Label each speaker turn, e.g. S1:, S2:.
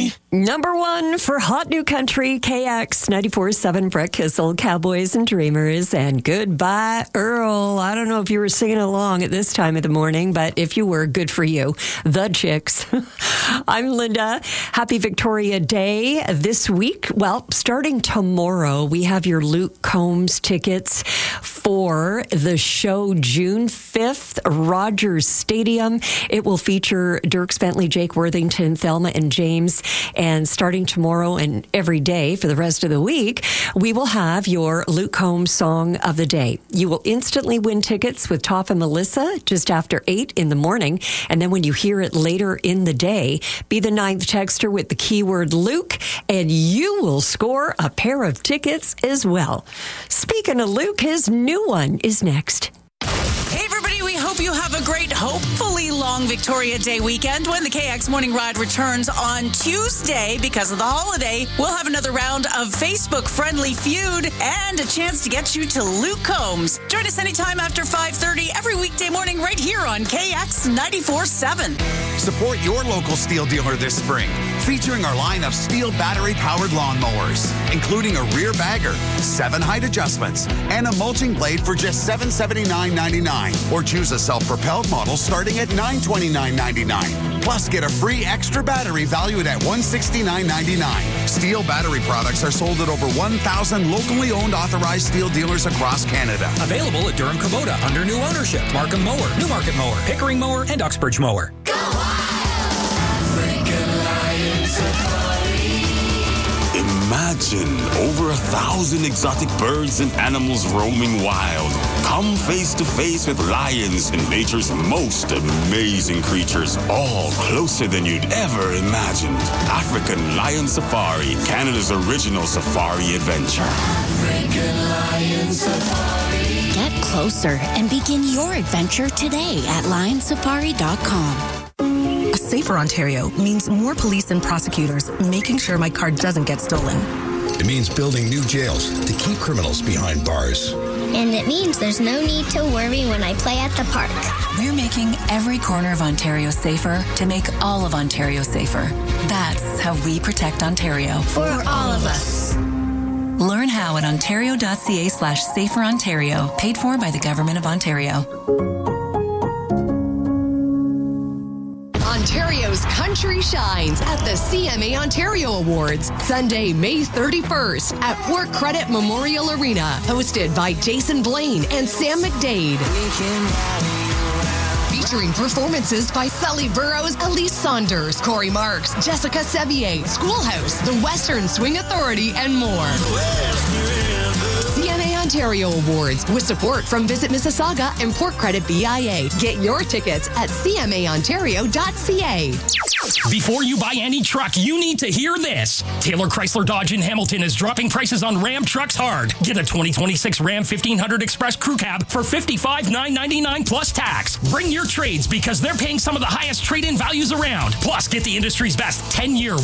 S1: me.
S2: Number one for Hot New Country, KX 94.7, Brett Kissel, Cowboys and Dreamers, and Goodbye Earl. I don't know if you were singing along at this time of the morning, but if you were, good for you. The Chicks. I'm Linda. Happy Victoria Day this week. Well, starting tomorrow, we have your Luke Combs tickets for the show June 5th, Rogers Stadium. It will feature Dierks Bentley, Jake Worthington, Thelma and James. And starting tomorrow and every day for the rest of the week, we will have your Luke Combs Song of the Day. You will instantly win tickets with Top and Melissa just after 8 in the morning. And then when you hear it later in the day, be the 9th texter with the keyword Luke, and you will score a pair of tickets as well. Speaking of Luke, his new one is next.
S3: Hey, everybody, we hope you have a great, hopefully long Victoria Day weekend. When the KX Morning Ride returns on Tuesday, because of the holiday, we'll have another round of Facebook Friendly Feud and a chance to get you to Luke Combs. Join us anytime after 5:30 every weekday morning right here on KX 94.7.
S4: Support your local Steel dealer this spring, featuring our line of Steel battery-powered lawnmowers, including a rear bagger, 7 height adjustments, and a mulching blade for just $779.99. Or choose a self-propelled model starting at $929.99. Plus, get a free extra battery valued at $169.99. Steel battery products are sold at over 1,000 locally owned authorized Steel dealers across Canada.
S1: Available at Durham Kubota under new ownership. Markham Mower, Newmarket Mower, Pickering Mower, and Uxbridge Mower.
S5: Go African Lion Safari.
S6: Imagine over 1,000 exotic birds and animals roaming wild. Come face to face with lions and nature's most amazing creatures, all closer than you'd ever imagined. African Lion Safari, Canada's original safari adventure.
S5: African Lion Safari.
S7: Get closer and begin your adventure today at lionsafari.com.
S8: A safer Ontario means more police and prosecutors making sure my car doesn't get stolen.
S9: It means building new jails to keep criminals behind bars.
S10: And it means there's no need to worry when I play at the park.
S11: We're making every corner of Ontario safer to make all of Ontario safer. That's how we protect Ontario.
S10: For all of us.
S11: Learn how at ontario.ca/saferontario. Paid for by the Government of Ontario.
S12: Ontario's country shines at the CMA Ontario Awards, Sunday, May 31st at Port Credit Memorial Arena, hosted by Jason Blaine and Sam McDade. Featuring performances by Sully Burrows, Elise Saunders, Corey Marks, Jessica Sevier, Schoolhouse, the Western Swing Authority, and more. CMA Ontario Awards with support from Visit Mississauga and Port Credit BIA. Get your tickets at cmaontario.ca.
S13: Before you buy any truck, you need to hear this. Taylor Chrysler Dodge in Hamilton is dropping prices on Ram trucks hard. Get a 2026 Ram 1500 Express Crew Cab for $55,999 plus tax. Bring your trades because they're paying some of the highest trade-in values around. Plus, get the industry's best 10-year